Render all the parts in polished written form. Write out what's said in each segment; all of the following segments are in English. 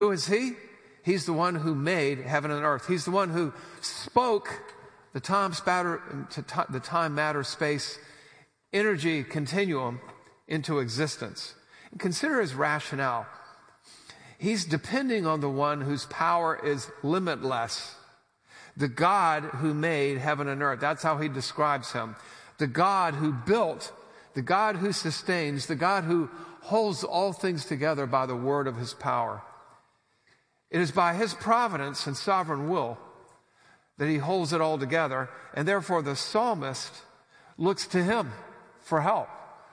Who is he? He's the one who made heaven and earth. He's the one who spoke the time, matter, space, energy continuum into existence. And consider his rationale. He's depending on the one whose power is limitless. The God who made heaven and earth. That's how he describes him. The God who built, the God who sustains, the God who holds all things together by the word of his power. It is by his providence and sovereign will that he holds it all together, and therefore the psalmist looks to him for help.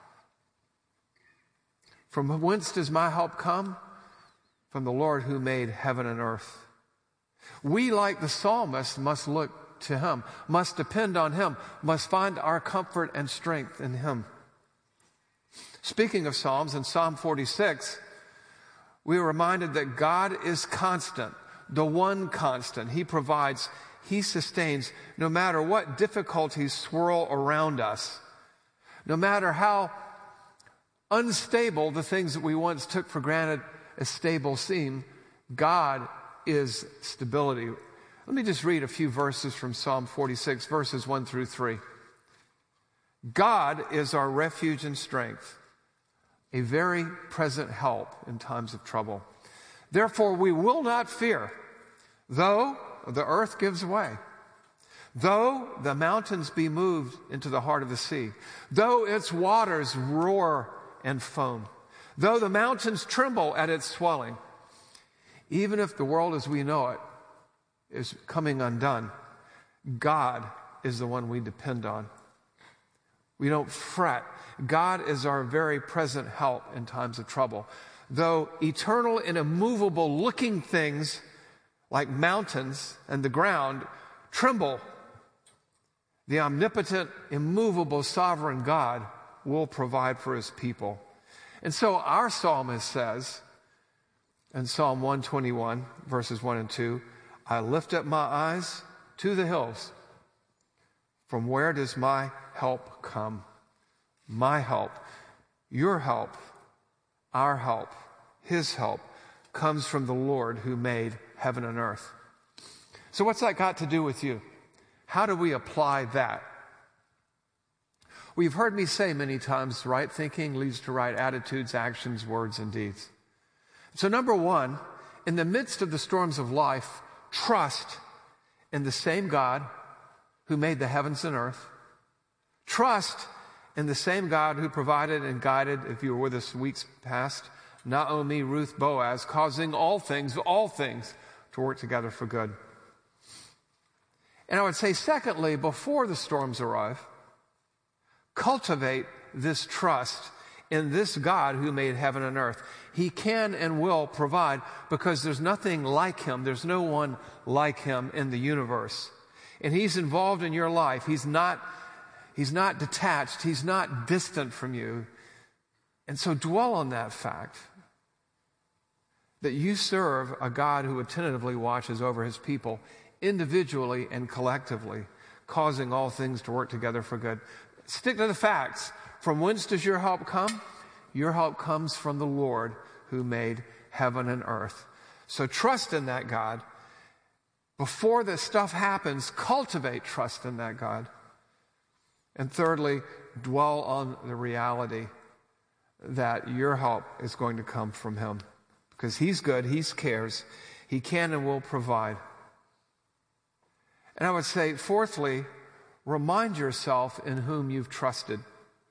From whence does my help come? From the Lord who made heaven and earth. We, like the psalmist, must look to him, must depend on him, must find our comfort and strength in him. Speaking of Psalms, in Psalm 46, we are reminded that God is constant, the one constant. He provides, he sustains, no matter what difficulties swirl around us, no matter how unstable the things that we once took for granted as stable seem. God is stability. Let me just read a few verses from Psalm 46, verses 1 through 3. God is our refuge and strength, a very present help in times of trouble. Therefore we will not fear, though the earth gives way, though the mountains be moved into the heart of the sea, though its waters roar and foam, though the mountains tremble at its swelling. Even if the world as we know it is coming undone, God is the one we depend on. We don't fret. God is our very present help in times of trouble. Though eternal and immovable looking things like mountains and the ground tremble, the omnipotent, immovable, sovereign God will provide for his people. And so our psalmist says in Psalm 121, verses 1 and 2, I lift up my eyes to the hills. From where does my help come? My help, your help, our help, his help comes from the Lord who made heaven and earth. So what's that got to do with you? How do we apply that? Well, you've heard me say many times, right thinking leads to right attitudes, actions, words, and deeds. So number one, in the midst of the storms of life, trust in the same God who made the heavens and earth. Trust in the same God who provided and guided, if you were with us weeks past, Naomi, Ruth, Boaz, causing all things to work together for good. And I would say, secondly, before the storms arrive, cultivate this trust in this God who made heaven and earth. He can and will provide because there's nothing like him. There's no one like him in the universe. And he's involved in your life. He's not detached. He's not distant from you. And so dwell on that fact that you serve a God who attentively watches over his people individually and collectively, causing all things to work together for good. Stick to the facts. From whence does your help come? Your help comes from the Lord who made heaven and earth. So trust in that God. Before this stuff happens, cultivate trust in that God. And thirdly, dwell on the reality that your help is going to come from him. Because he's good, he cares, he can and will provide. And I would say, fourthly, remind yourself in whom you've trusted.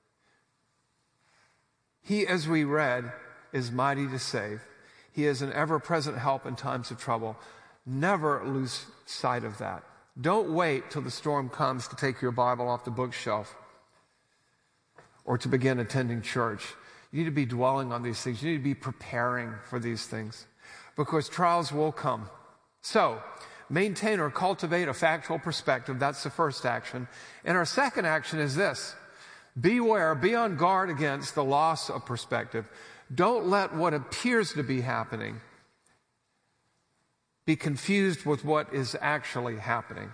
He, as we read, is mighty to save. He is an ever-present help in times of trouble. Never lose sight of that. Don't wait till the storm comes to take your Bible off the bookshelf or to begin attending church. You need to be dwelling on these things. You need to be preparing for these things because trials will come. So, maintain or cultivate a factual perspective. That's the first action. And our second action is this. Beware, be on guard against the loss of perspective. Don't let what appears to be happening be confused with what is actually happening.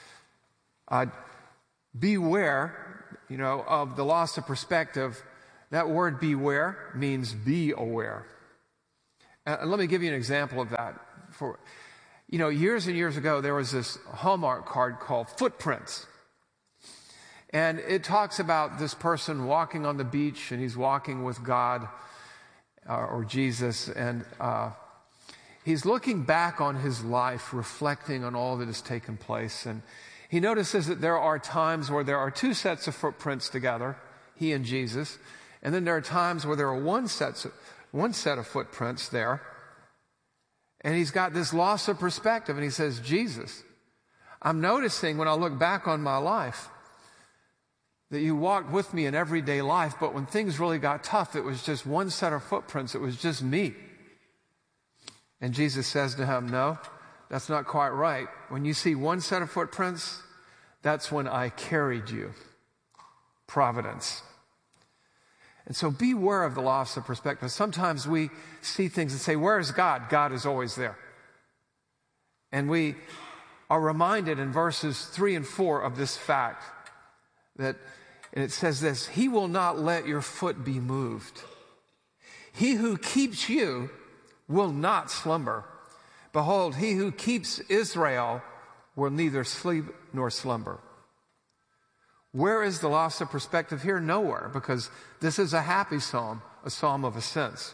Beware, of the loss of perspective. That word beware means be aware. Let me give you an example of that. Years and years ago, there was this Hallmark card called Footprints. And it talks about this person walking on the beach, and he's walking with God or Jesus, and he's looking back on his life, reflecting on all that has taken place. And he notices that there are times where there are two sets of footprints together, he and Jesus, and then there are times where there are one set of footprints there. And he's got this loss of perspective, and he says, Jesus, I'm noticing when I look back on my life that you walked with me in everyday life, but when things really got tough, it was just one set of footprints. It was just me. And Jesus says to him, no, that's not quite right. When you see one set of footprints, that's when I carried you. Providence. And so beware of the loss of perspective. Sometimes we see things and say, where is God? God is always there. And we are reminded in verses 3 and 4 of this fact that, and it says this, he will not let your foot be moved. He who keeps you will not slumber. Behold, he who keeps Israel will neither sleep nor slumber. Where is the loss of perspective here? Nowhere, because this is a happy psalm, a psalm of ascents.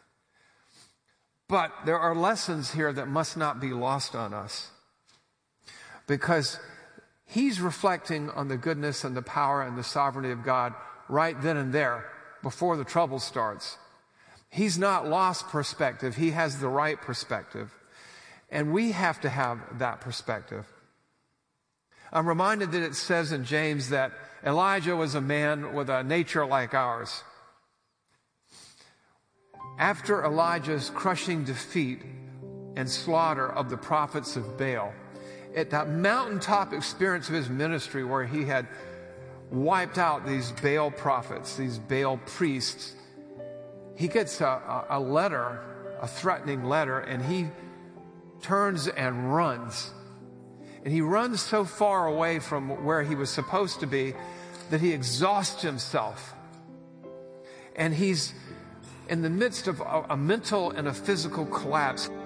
But there are lessons here that must not be lost on us, because he's reflecting on the goodness and the power and the sovereignty of God right then and there before the trouble starts. He's not lost perspective. He has the right perspective. And we have to have that perspective. I'm reminded that it says in James that Elijah was a man with a nature like ours. After Elijah's crushing defeat and slaughter of the prophets of Baal, at that mountaintop experience of his ministry where he had wiped out these Baal prophets, these Baal priests, he gets a letter, a threatening letter, and he turns and runs. And he runs so far away from where he was supposed to be that he exhausts himself. And he's in the midst of a mental and a physical collapse.